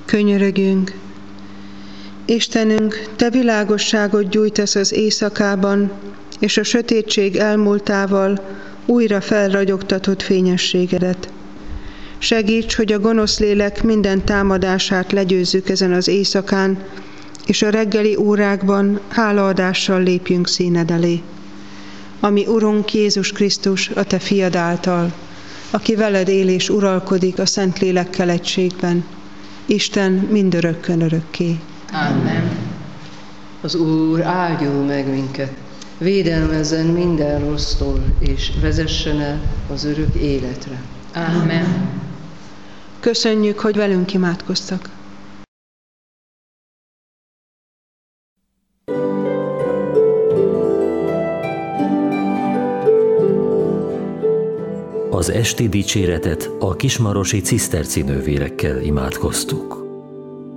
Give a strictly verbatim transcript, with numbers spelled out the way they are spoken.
Könyörögjünk! Istenünk, Te világosságot gyújtasz az éjszakában, és a sötétség elmúltával újra felragyogtatod fényességedet. Segíts, hogy a gonosz lélek minden támadását legyőzzük ezen az éjszakán, és a reggeli órákban hálaadással lépjünk színed elé. Ami Urunk Jézus Krisztus, a Te fiad által, aki veled él és uralkodik a Szentlélekkel egységben, Isten mindörökkön örökké. Amen. Az Úr áldjon meg minket, védelmezzen minden rossztól, és vezessen el az örök életre. Amen. Köszönjük, hogy velünk imádkoztak. Az esti dicséretet a kismarosi ciszterci nővérekkel imádkoztuk.